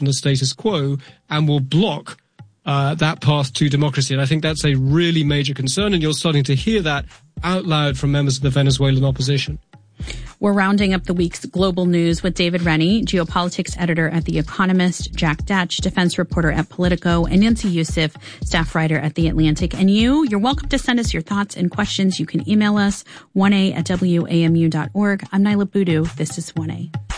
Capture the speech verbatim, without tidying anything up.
from the status quo and will block uh, that path to democracy. And I think that's a really major concern, and you're starting to hear that out loud from members of the Venezuelan opposition. We're rounding up the week's global news with David Rennie, geopolitics editor at The Economist, Jack Datch, defense reporter at Politico, and Nancy Youssef, staff writer at The Atlantic. And you, you're welcome to send us your thoughts and questions. You can email us, one a at w a m u dot org. I'm Nyla Boodoo. This is one A.